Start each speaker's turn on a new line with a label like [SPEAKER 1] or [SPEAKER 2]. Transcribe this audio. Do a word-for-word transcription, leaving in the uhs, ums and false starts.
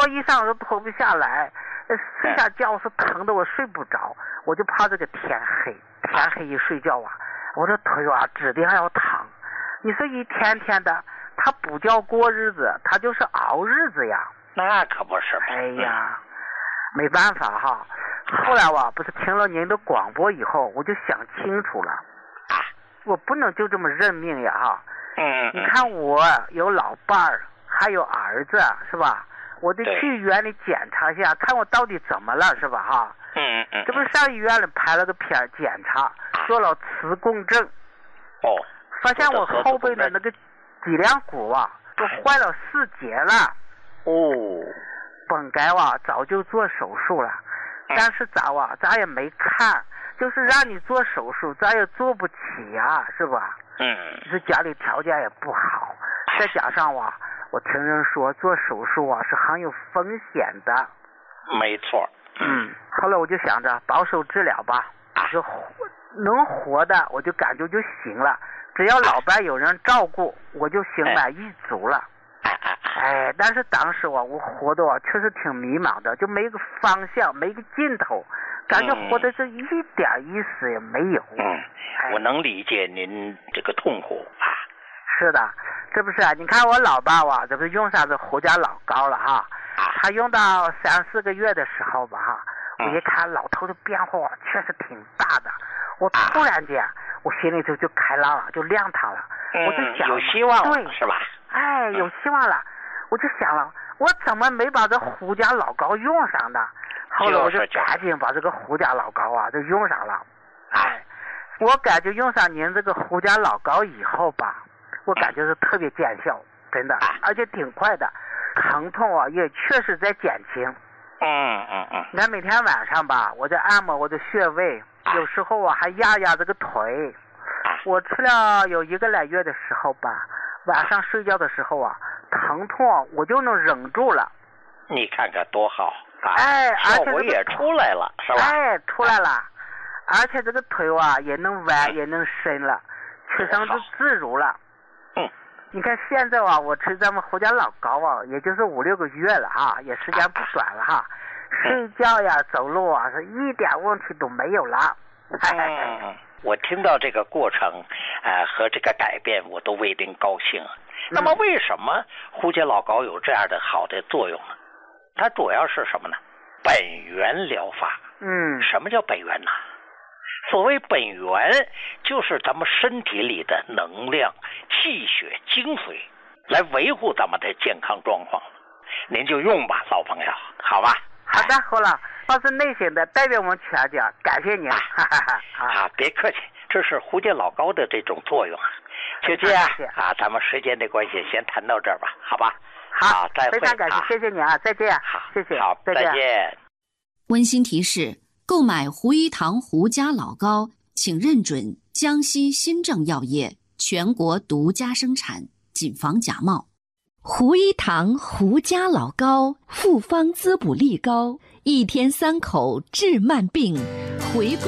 [SPEAKER 1] 脱衣裳都脱不下来，睡下觉是疼的我睡不着，我就怕这个天黑，天黑一睡觉啊，我这腿啊指定要疼。你说一天天的，他不叫过日子，他就是熬日子呀。
[SPEAKER 2] 那可不是。
[SPEAKER 1] 哎呀，没办法哈。后来我不是听了您的广播以后，我就想清楚了，
[SPEAKER 2] 啊，
[SPEAKER 1] 我不能就这么认命呀哈。
[SPEAKER 2] 嗯，
[SPEAKER 1] 你看我有老伴儿，还有儿子，是吧？我得去医院里检查一下，看我到底怎么了，是吧哈？
[SPEAKER 2] 嗯嗯。
[SPEAKER 1] 这不是上医院里拍了个片儿检查，做了磁共振。
[SPEAKER 2] 哦。
[SPEAKER 1] 发现我后背的那个脊梁骨啊，都坏了四节了。
[SPEAKER 2] 哦。
[SPEAKER 1] 本该啊早就做手术了，但是咋啊咱也没看，就是让你做手术，咱也做不起呀，是吧？
[SPEAKER 2] 嗯。
[SPEAKER 1] 是家里条件也不好，再加上啊，我听人说做手术啊是很有风险的。
[SPEAKER 2] 没错。
[SPEAKER 1] 嗯。后来我就想着保守治疗吧，就是活能活的我就感觉就行了。只要老伴有人照顾，我就心满意足了。哎，但是当时我我活的啊，确实挺迷茫的，就没个方向，没个尽头，感觉活的是一点意思也没有。
[SPEAKER 2] 嗯，我能理解您这个痛苦啊。
[SPEAKER 1] 是的，这不是啊？你看我老伴啊，这不是用上这胡家老膏了哈？他用到三四个月的时候吧哈，我一看老头的变化确实挺大的，我突然间。我心里头就开朗了，就亮堂了。
[SPEAKER 2] 嗯、
[SPEAKER 1] 我就想，
[SPEAKER 2] 有希望了，
[SPEAKER 1] 对，
[SPEAKER 2] 是吧？
[SPEAKER 1] 哎，有希望了。我就想了，我怎么没把这胡家老膏用上呢？后来我就赶紧把这个胡家老膏啊就用上了。哎，我感觉用上您这个胡家老膏以后吧，我感觉是特别见效，真的，而且挺快的，疼痛啊也确实在减轻。
[SPEAKER 2] 嗯嗯嗯。
[SPEAKER 1] 你看每天晚上吧，我在按摩我的穴位。有时候啊还压压这个腿，我吃了有一个来月的时候吧，晚上睡觉的时候啊，疼痛我就能忍住了。
[SPEAKER 2] 你看看多好啊！
[SPEAKER 1] 哎，而且、这个、
[SPEAKER 2] 效果也出来了，是吧？
[SPEAKER 1] 哎，出来了，而且这个腿啊也能弯、嗯、也能伸了，全身都自如了。
[SPEAKER 2] 嗯，
[SPEAKER 1] 你看现在啊，我吃咱们胡家老膏啊，也就是五六个月了哈，也时间不短了哈。睡觉呀，走路啊，是一点问题都没有了。
[SPEAKER 2] 嗯，我听到这个过程，呃，和这个改变，我都为您高兴。那么，为什么胡家老膏有这样的好的作用呢？它主要是什么呢？本源疗法。
[SPEAKER 1] 嗯。
[SPEAKER 2] 什么叫本源呢？所谓本源，就是咱们身体里的能量、气血、精髓，来维护咱们的健康状况。您就用吧，老朋友，好吧？
[SPEAKER 1] 好的，好了，我是内心的代表我们全家，感谢您。
[SPEAKER 2] 啊，别客气，这是胡家老膏的这种作用啊。就这样啊，咱们时间的关系，先谈到这儿吧，好吧？
[SPEAKER 1] 好，
[SPEAKER 2] 再会，
[SPEAKER 1] 非常感谢，谢谢您啊，再见。
[SPEAKER 2] 好，
[SPEAKER 1] 谢谢，
[SPEAKER 2] 好，
[SPEAKER 1] 再
[SPEAKER 2] 见。再见。
[SPEAKER 3] 温馨提示：购买胡一堂胡家老膏，请认准江西新政药业全国独家生产，谨防假冒。
[SPEAKER 4] 胡一堂胡家老膏，复方滋补力高，一天三口治慢病，回归